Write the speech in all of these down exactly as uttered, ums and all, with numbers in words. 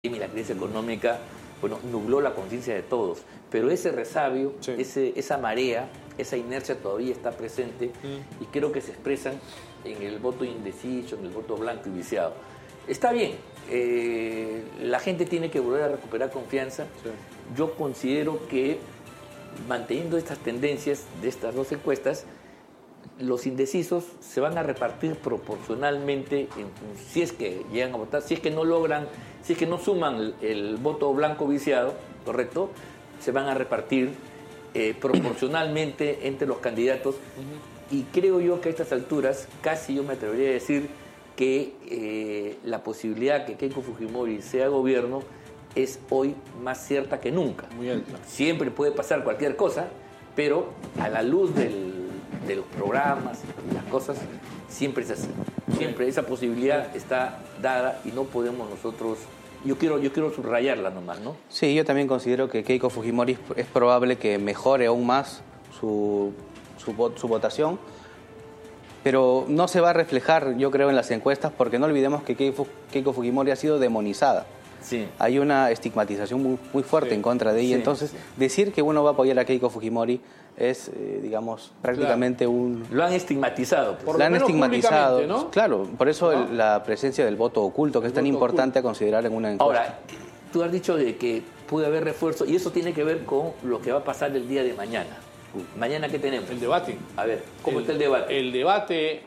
y la crisis económica, bueno, nubló la conciencia de todos, pero ese resabio, sí. ese, esa marea, esa inercia todavía está presente mm. y creo que se expresan en el voto indeciso, en el voto blanco y viciado. Está bien, eh, la gente tiene que volver a recuperar confianza. Sí. Yo considero que manteniendo estas tendencias de estas dos encuestas, los indecisos se van a repartir proporcionalmente, en, si es que llegan a votar, si es que no logran, si es que no suman el, el voto blanco viciado, ¿correcto? Se van a repartir eh, proporcionalmente entre los candidatos. Uh-huh. Y creo yo que a estas alturas, casi yo me atrevería a decir que eh, la posibilidad que Keiko Fujimori sea gobierno es hoy más cierta que nunca. Muy alta. Siempre puede pasar cualquier cosa, pero a la luz del de los programas y las cosas, siempre es así. Siempre esa posibilidad está dada y no podemos nosotros... Yo quiero, yo quiero subrayarla nomás, ¿no? Sí, yo también considero que Keiko Fujimori es probable que mejore aún más su, su, su votación, pero no se va a reflejar, yo creo, en las encuestas, porque no olvidemos que Keiko, Keiko Fujimori ha sido demonizada. Sí. Hay una estigmatización muy, muy fuerte sí. en contra de ella. Sí, entonces, sí. decir que uno va a apoyar a Keiko Fujimori es, eh, digamos, prácticamente claro. un... Lo han estigmatizado. Pues. Lo han estigmatizado, ¿no? Claro, por eso ¿no? el, la presencia del voto oculto, que el es tan importante oculto. a considerar en una encuesta. Ahora, tú has dicho de que puede haber refuerzo, y eso tiene que ver con lo que va a pasar el día de mañana. ¿Mañana qué tenemos? El debate. A ver, ¿cómo el, está el debate? El debate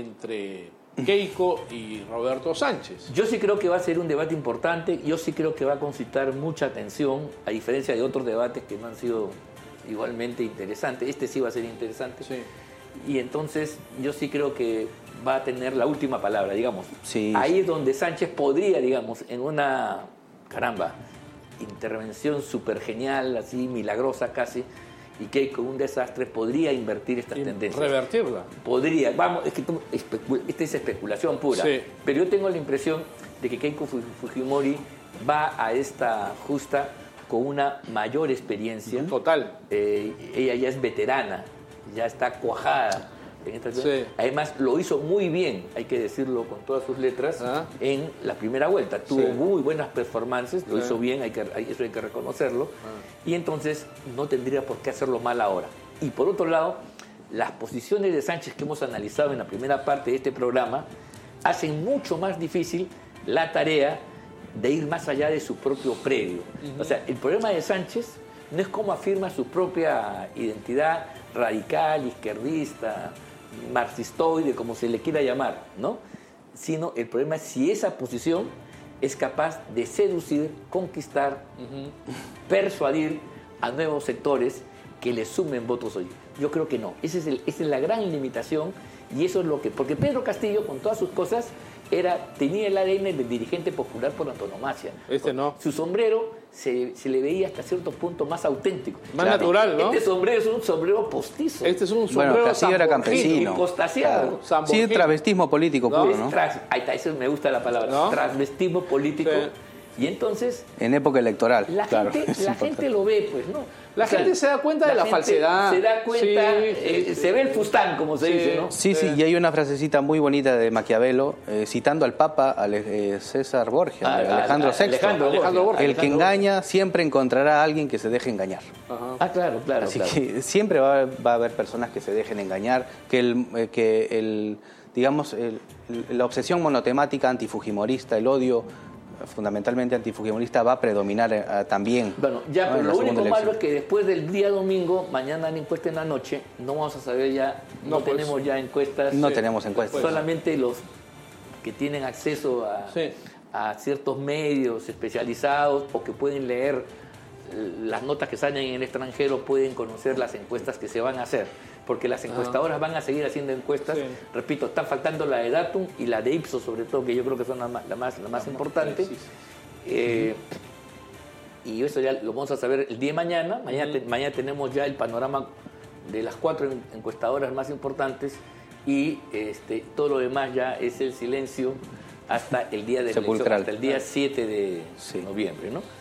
entre Keiko y Roberto Sánchez. Yo sí creo que va a ser un debate importante, yo sí creo que va a concitar mucha atención, a diferencia de otros debates que no han sido igualmente interesantes. Este sí va a ser interesante. Sí. Y entonces yo sí creo que va a tener la última palabra, digamos. Sí, Ahí sí. es donde Sánchez podría, digamos, en una, caramba, intervención súper genial, así milagrosa casi, y que con un desastre podría invertir estas y tendencias. Revertirla. Podría, vamos, es que esta es especulación pura, sí. pero yo tengo la impresión de que Keiko Fujimori va a esta justa con una mayor experiencia. Total. Eh, ella ya es veterana, ya está cuajada. En esta sí. Además, lo hizo muy bien, hay que decirlo con todas sus letras, ¿ah? En la primera vuelta. Tuvo sí. muy buenas performances, lo sí. hizo bien, hay que, eso hay que reconocerlo. Ah. Y entonces no tendría por qué hacerlo mal ahora. Y por otro lado, las posiciones de Sánchez que hemos analizado en la primera parte de este programa hacen mucho más difícil la tarea de ir más allá de su propio predio. Uh-huh. O sea, el problema de Sánchez no es cómo afirma su propia identidad radical, izquierdista, marxistoide, como se le quiera llamar, ¿no? Sino el problema es si esa posición es capaz de seducir, conquistar, uh-huh. persuadir a nuevos sectores que le sumen votos hoy. Yo creo que no. Ese es el, esa es la gran limitación y eso es lo que... Porque Pedro Castillo, con todas sus cosas, era, tenía el A D N del dirigente popular por antonomasia. Este no. Su sombrero se, se le veía hasta cierto punto más auténtico. Más claro. natural, ¿no? Este sombrero es un sombrero postizo. Este es un sombrero bueno, Castillo era campesino. Impostaciado. Claro. Sí, travestismo político no, puro, ¿no? Tras, ahí está, eso me gusta la palabra. ¿No? Transvestismo político. Sí. Y entonces... En época electoral. La, claro, gente, la gente lo ve, pues, ¿no? La o sea, gente se da cuenta de la, la falsedad. Se da cuenta, sí, eh, sí, se sí. ve el fustán, como se sí, dice, ¿no? Sí, sí, y hay una frasecita muy bonita de Maquiavelo, eh, citando al Papa, a eh, César Borgia, ah, Alejandro sexto. Alejandro, Alejandro Borgia. El que Alejandro engaña Borgia. Siempre encontrará a alguien que se deje engañar. Ajá. Ah, claro, claro. Así claro. que siempre va, va a haber personas que se dejen engañar, que el, eh, que el digamos, el, la obsesión monotemática antifujimorista, el odio fundamentalmente antifujimorista va a predominar eh, también. Bueno, ya, ¿no? pero lo único elección. malo es que después del día domingo, mañana la encuesta en la noche, no vamos a saber ya, no, no pues, tenemos ya encuestas. No sí, tenemos encuestas. Solamente los que tienen acceso a, sí. a ciertos medios especializados o que pueden leer las notas que salen en el extranjero pueden conocer las encuestas que se van a hacer. Porque las encuestadoras ah. van a seguir haciendo encuestas. Sí. Repito, está faltando la de Datum y la de Ipsos, sobre todo, que yo creo que son las más, la más, la más la importantes. Sí, sí. Eh, uh-huh. Y eso ya lo vamos a saber el día de mañana. Mañana, uh-huh. te, mañana tenemos ya el panorama de las cuatro encuestadoras más importantes y este, todo lo demás ya es el silencio hasta el día de la elección, hasta el día siete de sí. noviembre, ¿no?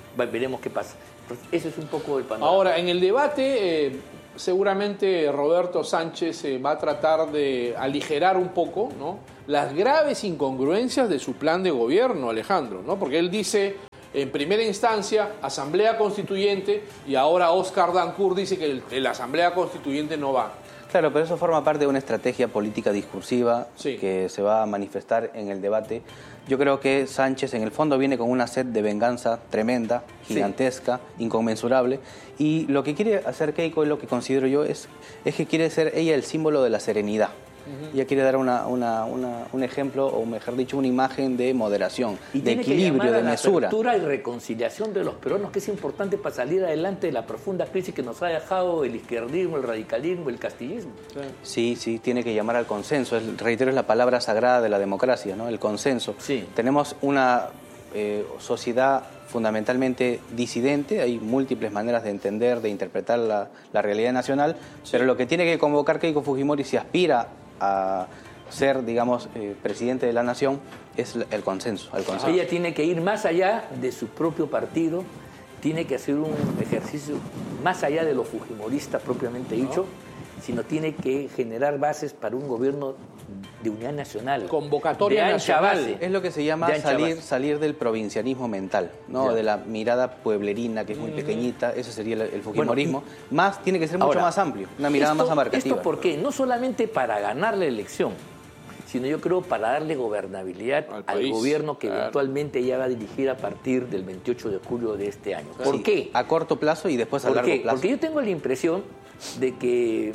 veremos qué pasa. Entonces, eso es un poco el panorama. Ahora, en el debate, eh, seguramente Roberto Sánchez eh, va a tratar de aligerar un poco, ¿no?, las graves incongruencias de su plan de gobierno, Alejandro, ¿no? Porque él dice, en primera instancia, Asamblea Constituyente, y ahora Oscar Dancourt dice que el, el Asamblea Constituyente no va. Claro, pero eso forma parte de una estrategia política discursiva sí. que se va a manifestar en el debate. Yo creo que Sánchez en el fondo viene con una sed de venganza tremenda, gigantesca, sí. inconmensurable, y lo que quiere hacer Keiko, y lo que considero yo, es, es que quiere ser ella el símbolo de la serenidad. Uh-huh. Ella quiere dar una, una, una, un ejemplo, o mejor dicho, una imagen de moderación, y de equilibrio, de mesura. La apertura y reconciliación de los peruanos, que es importante para salir adelante de la profunda crisis que nos ha dejado el izquierdismo, el radicalismo, el castillismo. Sí, sí, tiene que llamar al consenso. Es, reitero, es la palabra sagrada de la democracia, ¿no? El consenso. Sí. Tenemos una eh, sociedad fundamentalmente disidente, hay múltiples maneras de entender, de interpretar la, la realidad nacional, sí. pero lo que tiene que convocar Keiko Fujimori si aspira a ser, digamos, eh, presidente de la nación, es el consenso, el consenso. Ella tiene que ir más allá de su propio partido, tiene que hacer un ejercicio más allá de lo fujimorista propiamente dicho, ¿no?, sino tiene que generar bases para un gobierno de unidad nacional. Convocatoria de ancha nacional. base. Es lo que se llama salir, salir del provincianismo mental, ¿no? Ya. De la mirada pueblerina, que es muy pequeñita, eso sería el, el fujimorismo. Bueno, y, más, tiene que ser mucho ahora, más amplio, una mirada esto, más abarcativa. ¿Esto por qué? No solamente para ganar la elección, sino yo creo para darle gobernabilidad al, al gobierno que claro. eventualmente ella va a dirigir a partir del veintiocho de julio de este año. ¿Por sí, qué? A corto plazo y después a ¿Por largo qué? plazo. Porque yo tengo la impresión de que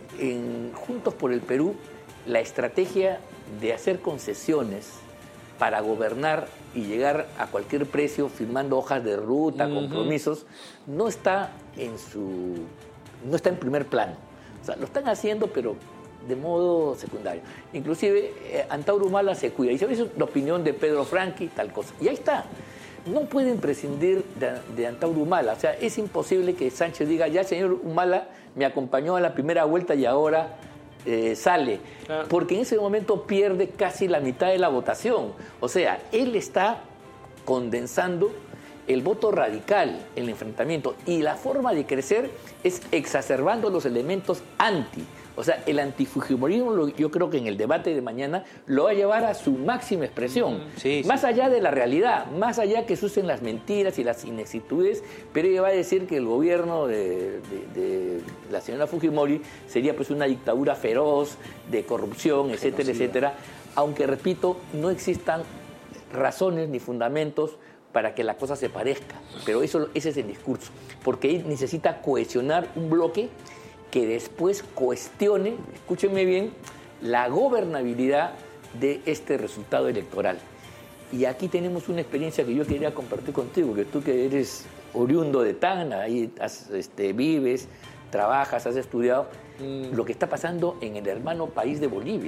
en Juntos por el Perú la estrategia de hacer concesiones para gobernar y llegar a cualquier precio firmando hojas de ruta, uh-huh. compromisos, no está en su no está en primer plano. O sea, lo están haciendo, pero de modo secundario. Inclusive eh, Antauro Humala se cuida. Y se hizo la opinión de Pedro Franqui, tal cosa. Y ahí está. No pueden prescindir de, de Antauro Humala. O sea, es imposible que Sánchez diga, ya señor Humala me acompañó a la primera vuelta y ahora eh, sale. Claro. Porque en ese momento pierde casi la mitad de la votación. O sea, él está condensando el voto radical, el enfrentamiento. Y la forma de crecer es exacerbando los elementos anti. O sea, el antifujimorismo, yo creo que en el debate de mañana lo va a llevar a su máxima expresión. Sí, sí. Más allá de la realidad, más allá que se usen las mentiras y las inexactitudes, pero ella va a decir que el gobierno de, de, de la señora Fujimori sería pues una dictadura feroz, de corrupción, etcétera, etcétera. Aunque, repito, no existan razones ni fundamentos para que la cosa se parezca. Pero eso, ese es el discurso. Porque él necesita cohesionar un bloque que después cuestione, escúchenme bien, la gobernabilidad de este resultado electoral. Y aquí tenemos una experiencia que yo quería compartir contigo, que tú que eres oriundo de Tacna, ahí has, este, vives, trabajas, has estudiado, mm. lo que está pasando en el hermano país de Bolivia.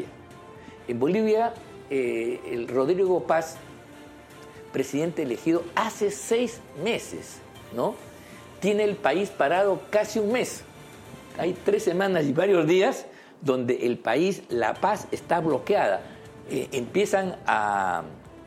En Bolivia, eh, el Rodrigo Paz, presidente elegido hace seis meses, ¿no? Tiene el país parado casi un mes. Hay tres semanas y varios días donde el país, la paz está bloqueada. Eh, empiezan a,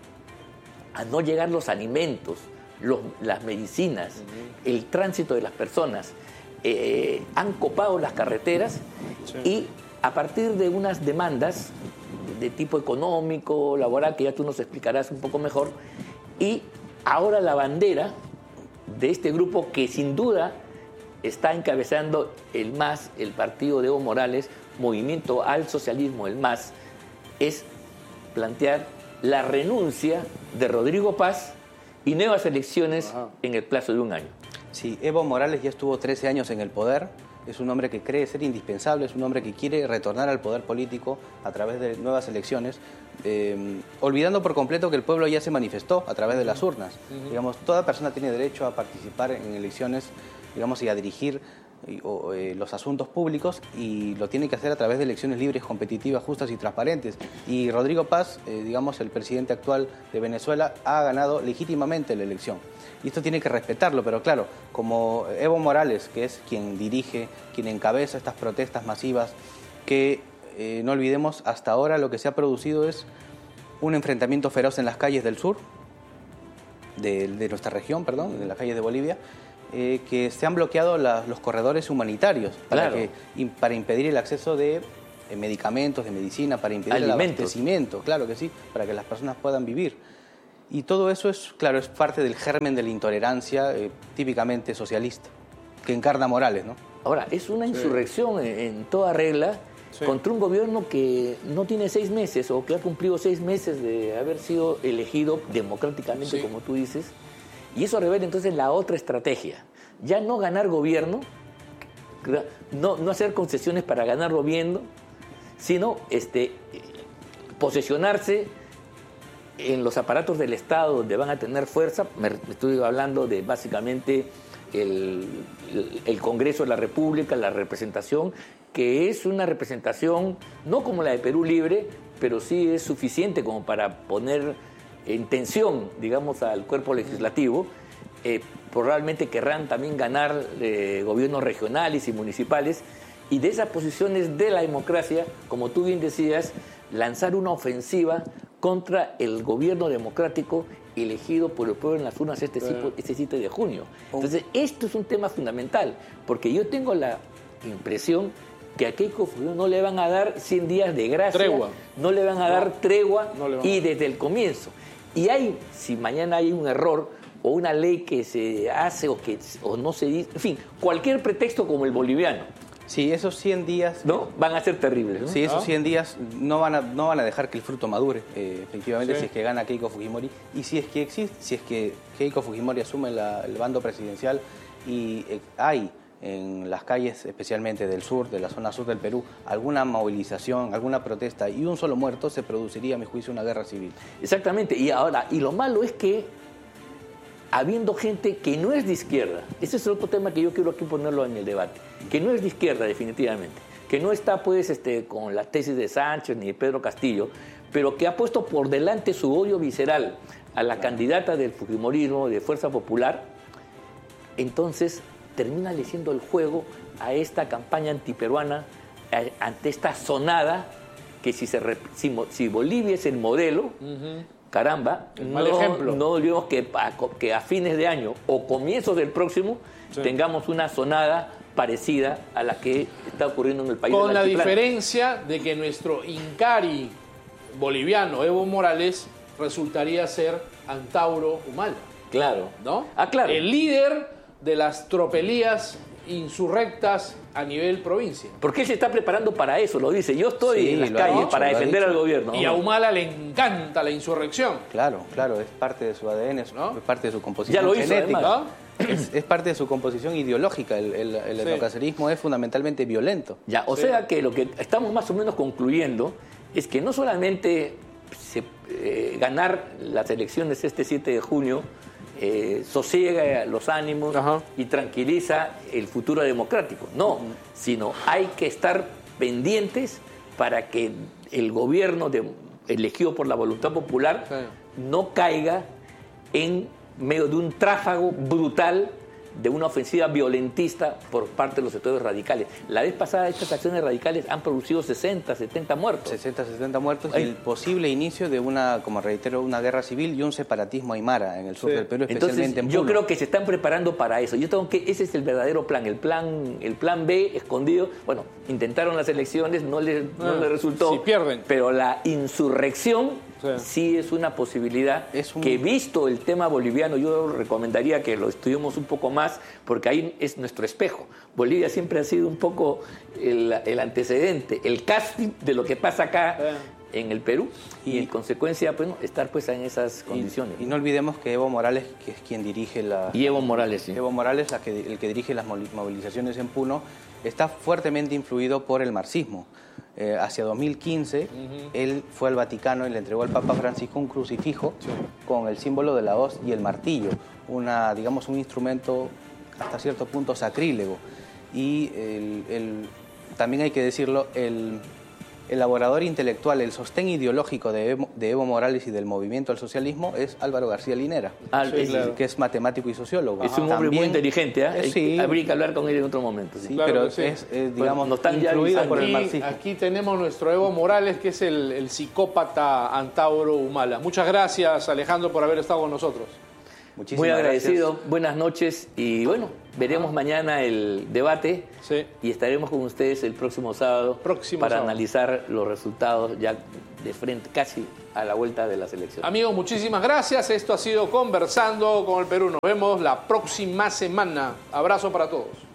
a no llegar los alimentos, los, las medicinas, uh-huh. el tránsito de las personas. Eh, han copado las carreteras sí. y a partir de unas demandas de tipo económico, laboral, que ya tú nos explicarás un poco mejor, y ahora la bandera de este grupo que sin duda está encabezando el M A S, el partido de Evo Morales, Movimiento al Socialismo, el M A S, es plantear la renuncia de Rodrigo Paz y nuevas elecciones Ajá. en el plazo de un año. Sí, Evo Morales ya estuvo trece años en el poder, es un hombre que cree ser indispensable, es un hombre que quiere retornar al poder político a través de nuevas elecciones, eh, olvidando por completo que el pueblo ya se manifestó a través de las urnas. Uh-huh. Digamos, toda persona tiene derecho a participar en elecciones, digamos, y a dirigir y, o, eh, los asuntos públicos, y lo tiene que hacer a través de elecciones libres, competitivas, justas y transparentes. Y Rodrigo Paz, eh, digamos, el presidente actual de Venezuela, ha ganado legítimamente la elección. Y esto tiene que respetarlo, pero claro, como Evo Morales, que es quien dirige, quien encabeza estas protestas masivas, que eh, no olvidemos, hasta ahora lo que se ha producido es un enfrentamiento feroz en las calles del sur, de, de nuestra región, perdón, de las calles de Bolivia, eh, que se han bloqueado la, los corredores humanitarios para, Claro. que, para impedir el acceso de eh, medicamentos, de medicina, para impedir Alimentos. el abastecimiento, claro que sí, para que las personas puedan vivir. Y todo eso es, claro, es parte del germen de la intolerancia eh, típicamente socialista, que encarna Morales, ¿no? Ahora, es una insurrección en, en toda regla Sí. contra un gobierno que no tiene seis meses o que ha cumplido seis meses de haber sido elegido democráticamente, Sí. como tú dices. Y eso revela entonces la otra estrategia. Ya no ganar gobierno, no, no hacer concesiones para ganar gobierno, sino este, posesionarse en los aparatos del Estado donde van a tener fuerza. Me estoy hablando de básicamente el, el, el Congreso de la República, la representación, que es una representación no como la de Perú Libre, pero sí es suficiente como para poner en tensión, digamos, al cuerpo legislativo. Eh, probablemente querrán también ganar eh, gobiernos regionales y municipales, y de esas posiciones de la democracia, como tú bien decías, lanzar una ofensiva contra el gobierno democrático elegido por el pueblo en las urnas este, Claro. este siete de junio. Entonces, esto es un tema fundamental, porque yo tengo la impresión que a Keiko Fujimori no le van a dar cien días de gracia, Tregua. no le van a dar tregua, no le van a y dar. desde el comienzo. Y hay, si mañana hay un error o una ley que se hace o que o no se dice, en fin, cualquier pretexto como el boliviano, Sí, esos cien días... ¿no? Van a ser terribles, ¿no? Sí, esos ¿Ah? cien días no van a, no van a dejar que el fruto madure, eh, efectivamente, Sí. si es que gana Keiko Fujimori. Y si es que existe, si es que Keiko Fujimori asume la- el bando presidencial y eh, hay en las calles, especialmente del sur, de la zona sur del Perú, alguna movilización, alguna protesta y un solo muerto, se produciría, a mi juicio, una guerra civil. Exactamente. Y ahora, y lo malo es que habiendo gente que no es de izquierda, ese es otro tema que yo quiero aquí ponerlo en el debate, que no es de izquierda definitivamente, que no está pues este, con la tesis de Sánchez ni de Pedro Castillo, pero que ha puesto por delante su odio visceral a la candidata del fujimorismo, de Fuerza Popular, entonces termina leyendo el juego a esta campaña antiperuana, a- ante esta sonada que si, se, rep- si, Mo- si Bolivia es el modelo, caramba, El mal no, ejemplo. no olvidemos que a, que a fines de año o comienzos del próximo Sí. tengamos una sonada parecida a la que está ocurriendo en el país Con del la altiplano. diferencia de que nuestro Incari boliviano, Evo Morales, resultaría ser Antauro Humala, Claro. ¿no? Ah, claro. El líder de las tropelías insurrectas a nivel provincia. Porque él se está preparando para eso, lo dice. Yo estoy Sí, en las lo ha calles dicho, para lo ha defender dicho. al gobierno. Y a Humala le encanta la insurrección. Claro, claro, es parte de su A D N, es, ¿No? es parte de su composición Ya lo hizo, genética. además. Es, es parte de su composición ideológica. El, el, el Sí. etnocacerismo es fundamentalmente violento. Ya, o Sí. sea que lo que estamos más o menos concluyendo es que no solamente se, eh, ganar las elecciones este siete de junio eh, sosiega los ánimos Ajá. y tranquiliza el futuro democrático, no, sino hay que estar pendientes para que el gobierno de- elegido por la voluntad popular Sí. no caiga en medio de un tráfago brutal de una ofensiva violentista por parte de los sectores radicales. La vez pasada estas acciones radicales han producido sesenta, setenta muertos. sesenta, setenta muertos Ay. y el posible inicio de una, como reitero, una guerra civil y un separatismo aymara en el sur Sí. del Perú, Entonces, especialmente en yo Puno. creo que se están preparando para eso. Yo tengo que ese es el verdadero plan, el plan, el plan B escondido. Bueno, intentaron las elecciones, no les, no Ah, les resultó. si pierden. Pero la insurrección Sí. sí, es una posibilidad Es un- que, visto el tema boliviano, yo recomendaría que lo estudiemos un poco más, porque ahí es nuestro espejo. Bolivia siempre ha sido un poco el, el antecedente, el casting de lo que pasa acá Sí. en el Perú, y, Y- en consecuencia, bueno, estar pues en esas condiciones. Y, y no olvidemos que Evo Morales, que es quien dirige la... Y Evo Morales, sí. Evo Morales, la que, el que dirige las moli- movilizaciones en Puno, está fuertemente influido por el marxismo. Eh, hacia dos mil quince, él fue al Vaticano y le entregó al Papa Francisco un crucifijo Sí. con el símbolo de la hoz y el martillo, una, digamos, un instrumento hasta cierto punto sacrílego. Y el- el- también hay que decirlo, el elaborador intelectual, el sostén ideológico de Evo, de Evo Morales y del movimiento al socialismo es Álvaro García Linera, Ah, Sí, es, claro. que es matemático y sociólogo. es un hombre muy También- inteligente, ¿ah? Eh, sí. Habría que hablar con él en otro momento. Sí. Sí, Claro pero que sí. es, eh, digamos, no están ya influido por el Aquí, marxismo. aquí tenemos nuestro Evo Morales, que es el, el psicópata Antauro Humala. Muchas gracias, Alejandro, por haber estado con nosotros. Muchísimas Muy agradecido, gracias. buenas noches y bueno, veremos ah. mañana el debate sí. y estaremos con ustedes el próximo sábado próximo para sábado. analizar los resultados ya de frente, casi a la vuelta de las elecciones. Amigos, muchísimas gracias. Esto ha sido Conversando con el Perú. Nos vemos la próxima semana. Abrazo para todos.